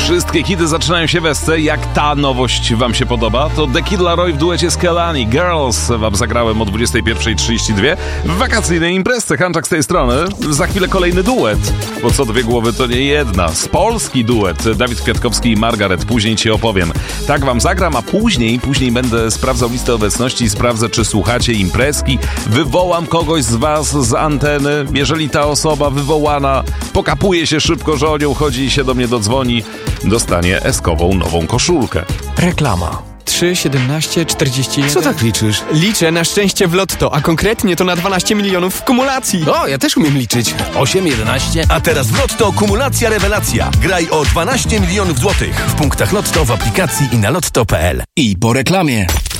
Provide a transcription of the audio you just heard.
Wszystkie hity zaczynają się w esce. Jak ta nowość wam się podoba? To The Kid Laroi w duecie z Kehlani. Girls wam zagrałem o 21:32 w wakacyjnej imprezce. Hanczak z tej strony. Za chwilę kolejny duet, bo co dwie głowy to nie jedna. Z Polski duet. Dawid Kwiatkowski i Margaret. Później ci opowiem. Tak wam zagram, a później będę sprawdzał listę obecności, sprawdzę, czy słuchacie imprezki. Wywołam kogoś z was z anteny. Jeżeli ta osoba wywołana pokapuje się szybko, że o nią chodzi i się do mnie dodzwoni, dostanie eskową nową koszulkę. Reklama. 3, 17, 41... Co tak liczysz? Liczę na szczęście w lotto, a konkretnie to na 12 milionów w kumulacji. O, ja też umiem liczyć. 8, 11... A teraz w Lotto kumulacja rewelacja. Graj o 12 milionów złotych w punktach Lotto, w aplikacji i na lotto.pl. I po reklamie.